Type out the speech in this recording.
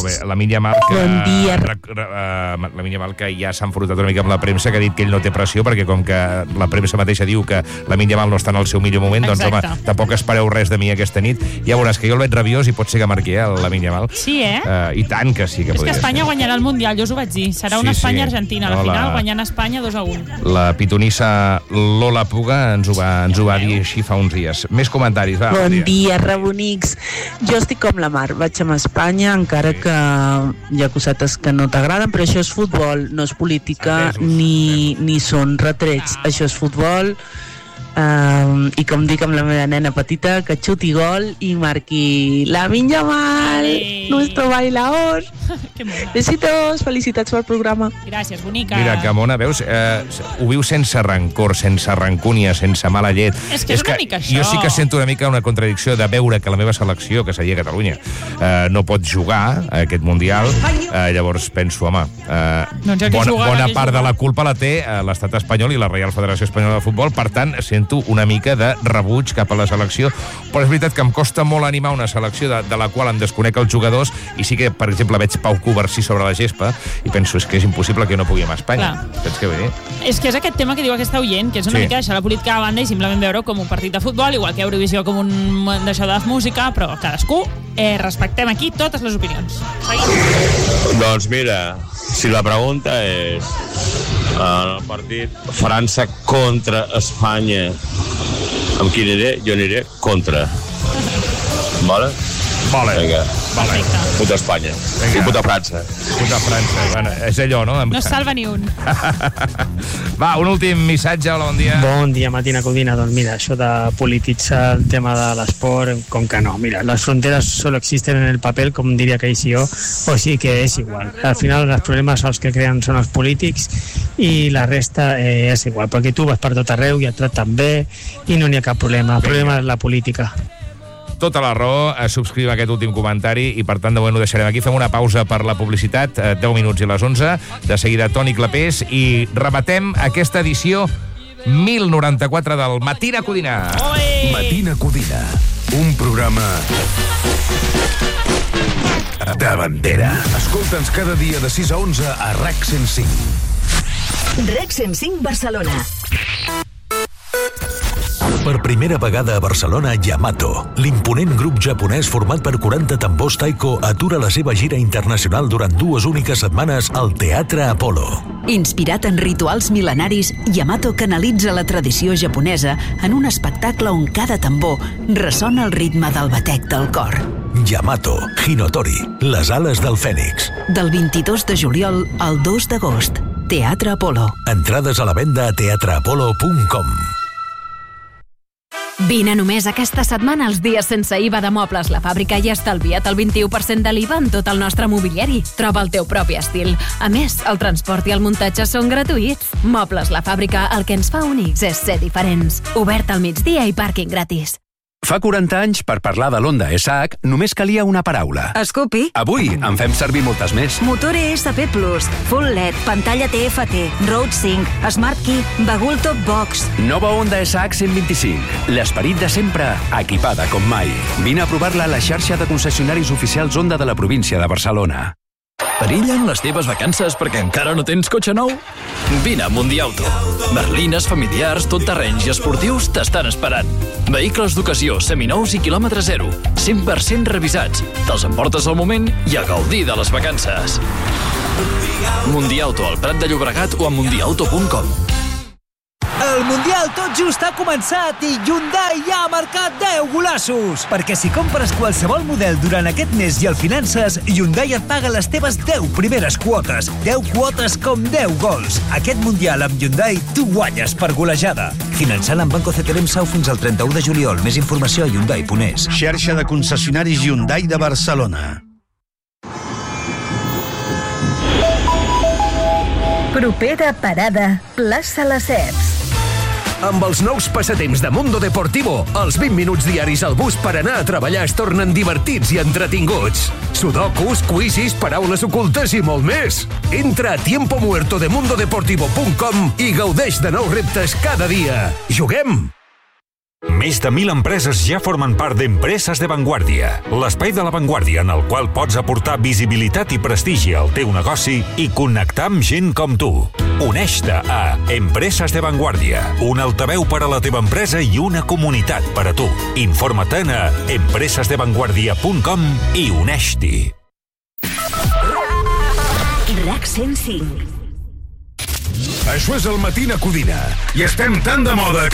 bé, Lamine Yamal que... Bon dia. Lamine Yamal que ja s'ha enfrontat una mica amb la premsa, que ha dit que ell no té pressió, perquè com que la premsa mateixa diu que Lamine Yamal no està en el seu millor moment, doncs home, tampoc espereu res de mi aquesta nit. Ja veuràs que jo el veig rabiós i pot ser que marqui, el Lamine Yamal. Sí, I tant que sí que podria ser. És que Espanya guanyarà el Mundial, jo us ho vaig dir. Serà una Espanya-Argentina, a la final guanyant Espanya 2-1. La pitonissa Lola Puga ens ho va dir així fa uns dies. Més comentaris, va. Bon dia, rebonics. Jo estic com la Mar, vaig amb Espanya, encara que hi ha cosetes que no t'agraden, però això és futbol, no és política, ni són retrets. Això és futbol, i com dic amb la meva nena petita, que xuti gol i marqui Lamine Yamal, nuestro bailador. Besitos, felicitats pel programa. Gràcies, bonica. Mira, que mona, veus? Ho viu sense rancor, sense rancúnia, sense mala llet. És que és una mica això. Jo sí que sento una mica una contradicció de veure que la meva selecció, que seria Catalunya, no pot jugar a aquest Mundial. Llavors penso, home, bona part de la culpa la té l'estat espanyol i la Reial Federació Espanyola de Futbol, per tant, sento una mica de rebuig cap a la selecció, però és veritat que em costa molt animar una selecció de la qual em desconec els jugadors, i sí que, per exemple, veig Pau Covarsí sobre la gespa i penso, és que és impossible que no pugui anar a Espanya. Saps què vull dir? És que és aquest tema que diu aquesta oient, que és una mica deixar la política a banda i simplement veure com un partit de futbol, igual que Eurovisió com un d'això de música, però cadascú respectem aquí totes les opinions. Doncs mira, si la pregunta és el partit França contra Espanya, amb qui aniré? Jo aniré contra. Vale? Vinga. Puta Espanya. I puta França. Puta França. Bueno, és allò, no? No salva ni un. Va, un últim missatge. Hola, bon dia. Bon dia, Matina Codina. Doncs mira, això de polititzar el tema de l'esport, com que no. Mira, las fronteras solo existen en el papel, com diria que hi jo, o sigui que és igual. Al final, els problemes els que creen són els polítics i la resta és igual, perquè tu vas per tot arreu i et traten bé i no n'hi ha cap problema. El problema és la política. Tota la raó, subscriu aquest últim comentari i per tant de moment ho deixarem aquí. Fem una pausa per la publicitat, 10 minuts i les 11. De seguida Toni Clapés i rematem aquesta edició 1094 del Matina Codina. Matina Codina, un programa de bandera. Escolta'ns cada dia de 6 a 11 a RAC 105. RAC 105 Barcelona. Per primera vegada a Barcelona, Yamato, l'imponent grup japonès format per 40 tambors taiko, atura la seva gira internacional durant 2 úniques setmanes al Teatre Apolo. Inspirat en rituals mil·lenaris, Yamato canalitza la tradició japonesa en un espectacle on cada tambor ressona el ritme del batec del cor. Yamato, Hinotori, les ales del Fènix. Del 22 de juliol al 2 d'agost. Teatre Apolo. Entrades a la venda a teatreapolo.com. Vine només aquesta setmana als dies sense IVA de Mobles La Fàbrica i estalvia't el 21% de l'IVA en tot el nostre mobiliari. Troba el teu propi estil. A més, el transport i el muntatge són gratuïts. Mobles La Fàbrica, el que ens fa únics és ser diferents. Obert al migdia i pàrquing gratis. Fa 40 anys, per parlar de l'Honda SH, només calia una paraula. Scoopy. Avui en fem servir moltes més. Motor ESP+, Full LED, pantalla TFT, Road Sync, Smart Key, Bagul Top Box. Nova Honda SH 125. L'esperit de sempre, equipada com mai. Vine a provar-la a la xarxa de concessionaris oficials Honda de la província de Barcelona. Perillen les teves vacances perquè encara no tens cotxe nou? Vine a Mundiauto. Berlines, familiars, tot terrenys i esportius t'estan esperant. Vehicles d'ocasió, seminous i quilòmetre zero. 100% revisats. Te'ls emportes al moment i a gaudir de les vacances. Mundiauto al Prat de Llobregat o a mundiauto.com. El Mundial tot just ha començat i Hyundai ja ha marcat 10 golassos. Perquè si compres qualsevol model durant aquest mes i el finances, Hyundai et paga les teves 10 primeres quotes. 10 quotes com 10 gols. Aquest Mundial amb Hyundai tu guanyes per golejada. Finançant amb Banco CTLM Sau fins al 31 de juliol. Més informació a Hyundai.es. Xarxa de concessionaris Hyundai de Barcelona. Propera parada, plaça Les Ceps. Amb els nous passatemps de Mundo Deportivo, els 20 minuts diaris al bus per anar a treballar es tornen divertits i entretinguts. Sudokus, quizzes, paraules ocultes i molt més. Entra a tiempomuertodemundodeportivo.com i gaudeix de nous reptes cada dia. Juguem! Més de 1.000 empreses ja formen part d'Empreses de Vanguardia, l'espai de l'avantguàrdia en el qual pots aportar visibilitat i prestigi al teu negoci i connectar amb gent com tu. Uneix-te a Empreses de Vanguardia, un altaveu per a la teva empresa i una comunitat per a tu. Informa't a empresesdevanguardia.com i uneix-t'hi. RAC 105. Això és el Matina Codina i estem tan de moda que